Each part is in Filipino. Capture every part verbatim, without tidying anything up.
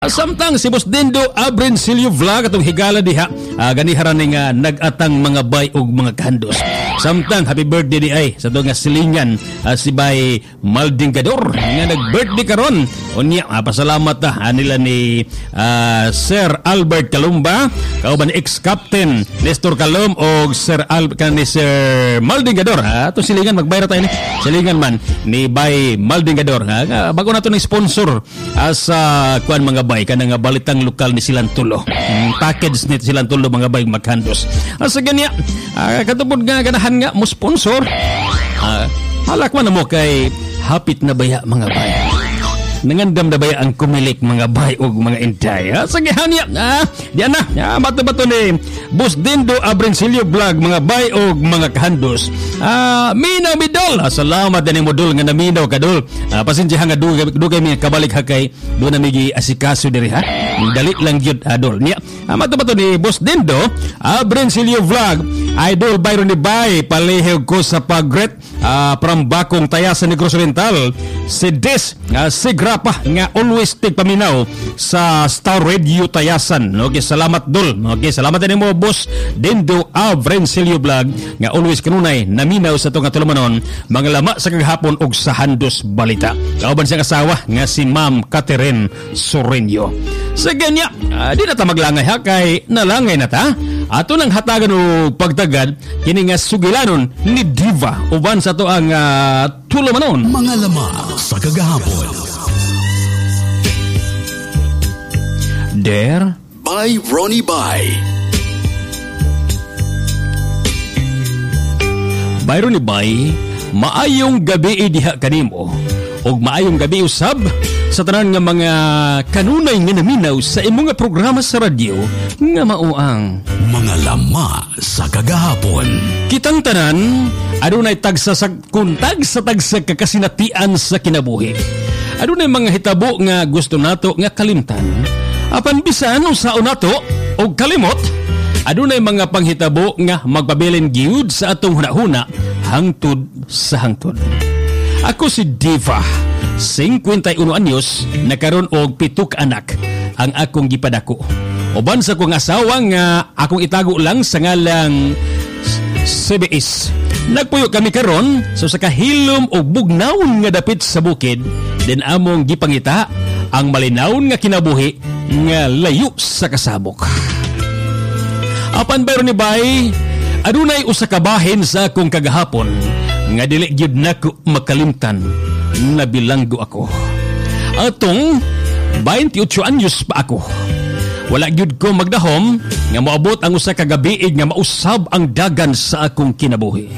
Samtang si Boss Dindo Abrencilio Vlog atong higala diha uh, ganiharan ni nga nag-atang mga bay ug mga kandos. Samtang happy birthday di ay sa to nga silingan uh, si Bay Maldingador nga nag-birthday karon. Unya uh, pasalamat ta uh, nila ni uh, Sir Albert Calumba, kauban ni ex-captain Nestor Calum og Sir Al kan ni Sir Maldingador. Uh, ato silingan magbayra tayo ni silingan man ni Bay Maldingador. Uh, bago nato ni sponsor uh, sa kuan mga bay kana nga balitang lokal ni Silang Tulo. Mm, package ni Silang Tulo mga bay maghandos. Asa ganya uh, katubod nga ganahan nga mo sponsor. Uh, halak man mo kay hapit na baya mga bay. Nangandam na baya ang kumilik mga bay ug mga inday. Sa gihanya ah, diyan na. Ah, bato-bato ni Boss Dindo Abrencilio Vlog mga bay ug mga kahandos. Ah, minaw midol. Ah, salamat din mo dol nga naminaw ka dol. Ah, pasensya nga dugay dugay mi kabalik ha kay do na mi asikaso diri ha. Dali lang gyud adol. Niya. Ah, bato-bato ni Boss Dindo Abrencilio Vlog. Idol Byron ni Bay palihog ko sa pagret ah, from Bakong Tayasan Negros Oriental. Si Des ah, si pa nga always tig paminaw sa Star Radio Tayasan. Okay, salamat dol. Okay, salamat din mo Boss Dindo Abrencilio Vlog nga always kanunay naminaw sa to nga tulumanon mga lama sa kagahapon og sa Handos Balita. Kauban siyang asawa nga si Ma'am Catherine Soreño. Sa ganya, uh, di na ta maglangay ha kay nalangay na ta. Ato nang hatagan o pagtagad kini nga sugilanon ni Diva uban sa to ang uh, tulumanon. Mga lama sa kagahapon. There by Ronnie Bay. By Ronnie Bay, maayong gabi diha kanimo og maayong gabi usab sa tanan nga mga kanunay nga naminaw sa imong nga programa sa radyo nga mauang mga lama sa kagahapon. Kitang tanan adunay tagsa sa kuntag sa tagsa kakasinatian sa kinabuhi. Adunay mga hitabo nga gusto nato nga kalimtan. Apan bisan usaon nato og kalimot, adunay mga panghitabo nga magpabilin gyud sa atong hunahuna hangtod sa hangtod. Ako si Diva, fifty-one anyos, nakaron og pito ka anak ang akong gipadako. Uban sa kong asawa nga akong itago lang sa ngalang C B S. Nagpuyo kami karon so sa kahilom og bugnawon nga dapit sa bukid, den among gipangita ang malinawon nga kinabuhi nga layo sa kasabok. Apan Byron ni Bay, adunay usa ka bahin sa akong kagahapon nga dili gyud nako makalimtan. Nabilanggo ako. Atong twenty-eight anyos pa ako. Wala gyud ko magdahom nga moabot ang usa ka gabiig nga mausab ang dagan sa akong kinabuhi.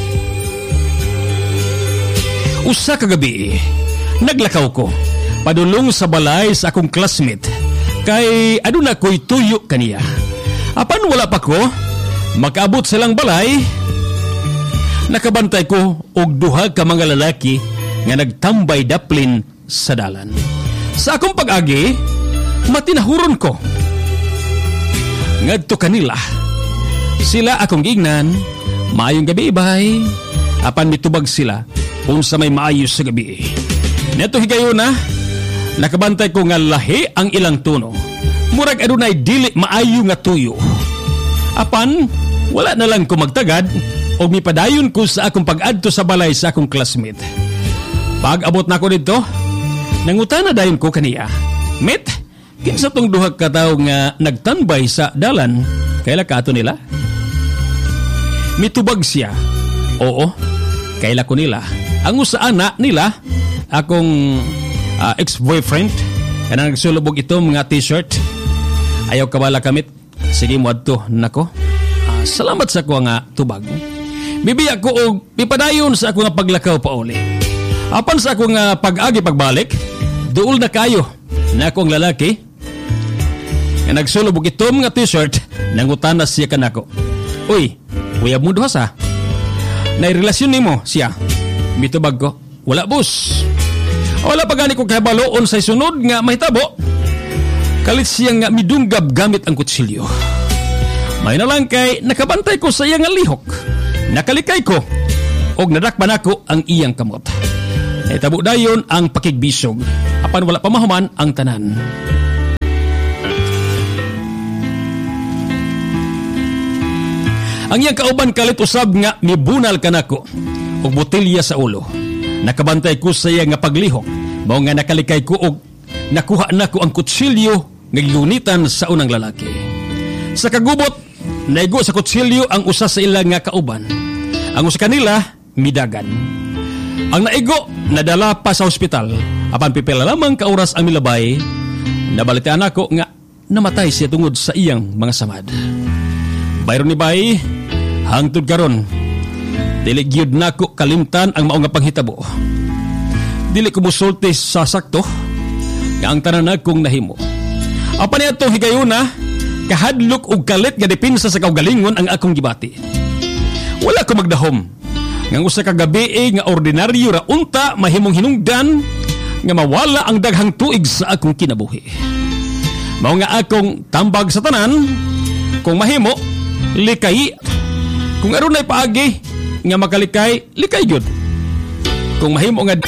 Usa ka gabi, naglakaw ko padulong sa balay sa akong classmate kay aduna ko'y tuyo kaniya. Apan wala pa ko makaabot silang balay, nakabantay ko og duha ka mga lalaki nga nagtambay daplin sa dalan. Sa akong pag-agi, matinahuron ko ngadto kanila. Sila akong gignan, maayong gabi bay. Apan mitubag sila kung sa may maayos sa gabi. Neto higayon na nakabantay ko nga lahi ang ilang tono. Murag adunay dili maayo nga tuyo. Apan, wala na lang ko magtagad o mipadayon ko sa akong pag-adto sa balay sa akong classmate. Pag abot na ko dito, nangutana dayon ko kaniya. Met, kinsa tong duha ka tawo nga nagtanbay sa dalan, kaila ka ato nila? Mitubag siya. Oo, kaila ko nila. Ang usaana nila, akong Uh, ex-boyfriend kana nagsulubog ito mga t-shirt. Ayaw kabala kamit. Sige mo adto nako. Uh, salamat sa ko nga tubag. Bibiya ko og pipadayon sa ako nga paglakaw pa uli. Apan sa ako nga pag-agi pagbalik, duol na kayo na akong lalaki. Nga nagsulubog ito mga t-shirt, nangutana siya kanako. Uy, uyab mo duha sa? Nairelasyon nimo siya. Mitubag ko, wala boss. Wala pa gani ko kahibaloon sa sunod nga mahitabo. Kalit siya nga midunggab gamit ang kutsilyo. May na lang kay nakabantay ko sa iyang lihok. Nakalikay ko og nadakpan ako ang iyang kamot. Nahitabo dayon ang pakigbisog. Apan wala pa mahuman ang tanan. Ang iyang kauban kalit usab nga mibunal kanako og botelya sa ulo. Nakabantay ko sa iya nga paglihok. Mao nga nakalikay ko og nakuha nako ang kutsilyo nga gigunitan sa unang lalaki. Sa kagubot, naigo sa kutsilyo ang usa sa ilang nga kauban. Ang usa kanila midagan. Ang naigo nadala pa sa ospital. Apan pipila lamang ka oras ang milabay, nabalitaan ako nga namatay siya tungod sa iyang mga samad. Bayron ni bay, hangtod karon, dili gyud nako kalimtan ang mao nga panghitabo. Dili ko musulti sa sakto nga ang tanan akong nahimo. Apan niya itong higayuna, kahadlok og kalit nga depensa sa kaugalingon ang akong gibati. Wala ko magdahom. Ngang usa ka gabi nga ordinaryo ra unta mahimong hinungdan nga mawala ang daghang tuig sa akong kinabuhi. Mao nga akong tambag sa tanan, kung mahimo, likay. Kung adunay paagi nga makalikay, likay gyud. Kung mahimo nga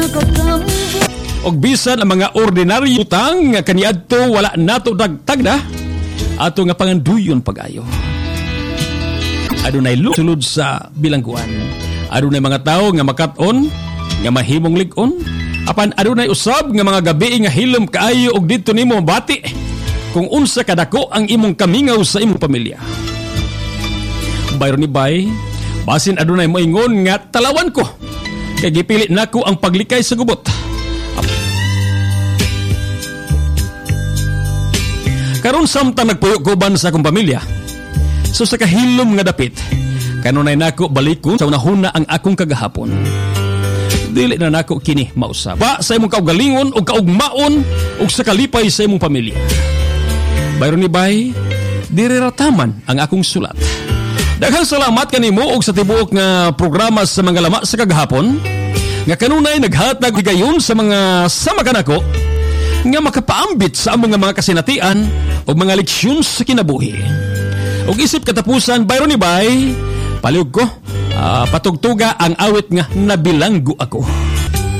og bisan ang mga ordinaryo utang nga kaniadto wala nato dagtagda, ato nga panganduyon pag-ayo. Adunay sulod sa bilangguan. Adunay mga tao nga makat-on, nga mahimong lig-on. Apan adunay usab nga mga gabi nga hilom kaayo og didto nimo bati kung unsa kadako ang imong kamingaw sa imong pamilya. Bayron ni bay, basin adunay moingon nga talawan ko kay gipili nako ang paglikay sa gubot. Karon samtang nagpuyo kuban sa akong pamilya, so sa kahilom nga dapit, kanunay nako balikon sa unahuna ang akong kagahapon. Dili na nako kini mausab. Ba sa imong kaugalingon o kaugmaon o sa kalipay sa imong pamilya. Bayron ni bay, dirirataman ang akong sulat. Daghang salamat kanimo og sa tibuok nga programa sa mga lama sa kagahapon nga kanunay naghatag higayon sa mga sama kanako nga makapaambit sa among mga kasinatian o mga leksyon sa kinabuhi. Og isip katapusan, bayron ni bay, paliw ko, uh, patugtuga ang awit nga nabilanggo ako.